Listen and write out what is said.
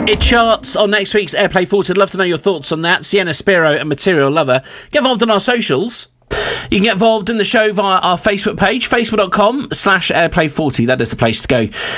It charts on next week's Airplay 40. I'd love to know your thoughts on that. Sienna Spiro and Material Lover. Get involved in our socials. You can get involved in the show via our Facebook page, facebook.com/Airplay40. That is the place to go.